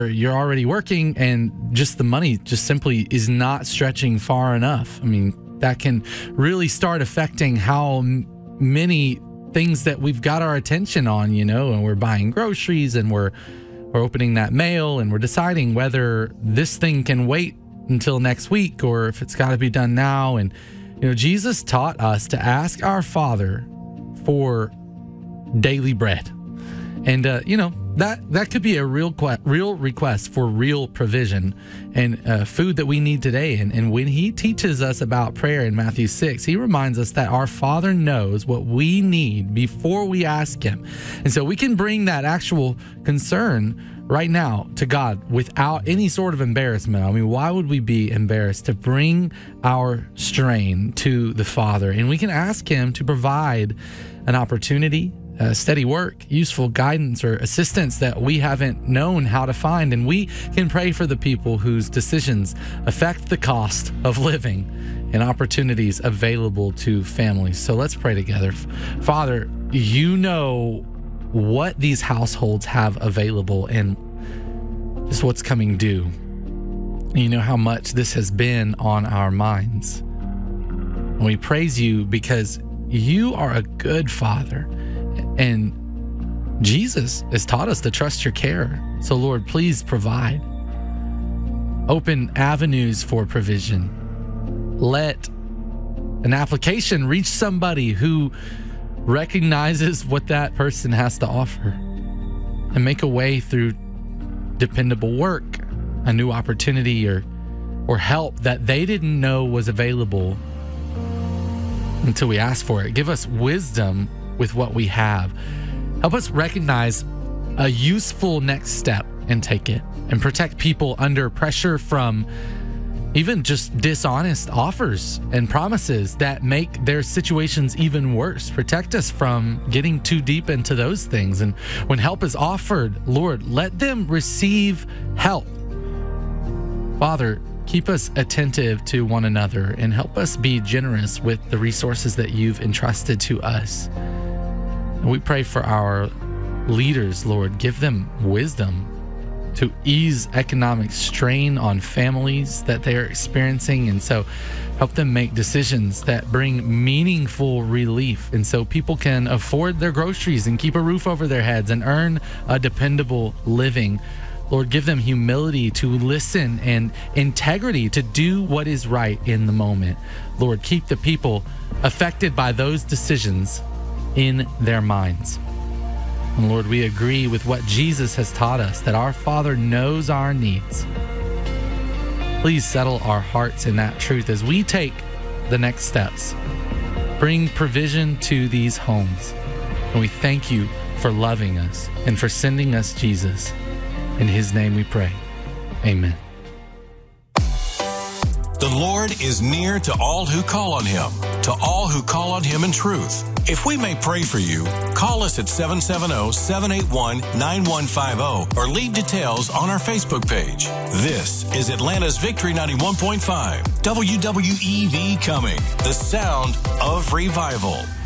you're already working and just the money just simply is not stretching far enough. I mean, that can really start affecting how many things that we've got our attention on, and we're buying groceries and we're opening that mail and we're deciding whether this thing can wait until next week or if it's got to be done now. And, Jesus taught us to ask our Father for daily bread. And, that could be a real request for real provision and food that we need today. And when he teaches us about prayer in Matthew 6, he reminds us that our Father knows what we need before we ask him. And so we can bring that actual concern right now to God without any sort of embarrassment. I mean, why would we be embarrassed to bring our strain to the Father? And we can ask him to provide an opportunity, steady work, useful guidance, or assistance that we haven't known how to find. And we can pray for the people whose decisions affect the cost of living and opportunities available to families. So let's pray together. Father, you know what these households have available and just what's coming due. You know how much this has been on our minds. And we praise you because you are a good Father. And Jesus has taught us to trust your care. So, Lord, please provide. Open avenues for provision. Let an application reach somebody who recognizes what that person has to offer and make a way through dependable work, a new opportunity, or help that they didn't know was available until we ask for it. Give us wisdom with what we have. Help us recognize a useful next step and take it, and protect people under pressure from even just dishonest offers and promises that make their situations even worse. Protect us from getting too deep into those things. And when help is offered, Lord, let them receive help. Father, keep us attentive to one another and help us be generous with the resources that you've entrusted to us. And we pray for our leaders, Lord. Give them wisdom to ease economic strain on families that they're experiencing. And so help them make decisions that bring meaningful relief. And so people can afford their groceries and keep a roof over their heads and earn a dependable living. Lord, give them humility to listen and integrity to do what is right in the moment. Lord, keep the people affected by those decisions in their minds. And Lord, we agree with what Jesus has taught us, that our Father knows our needs. Please settle our hearts in that truth as we take the next steps. Bring provision to these homes. And we thank you for loving us and for sending us Jesus. In his name we pray. Amen. The Lord is near to all who call on him, to all who call on him in truth. If we may pray for you, call us at 770-781-9150 or leave details on our Facebook page. This is Atlanta's Victory 91.5, WWEV coming, the sound of revival.